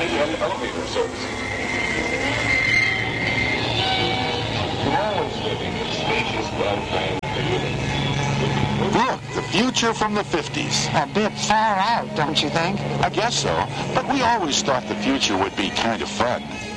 and elevator services. We're always living in spacious, well-planned communities. Look, the future from the 50s. A bit far out, don't you think? I guess so, but we always thought the future would be kind of fun.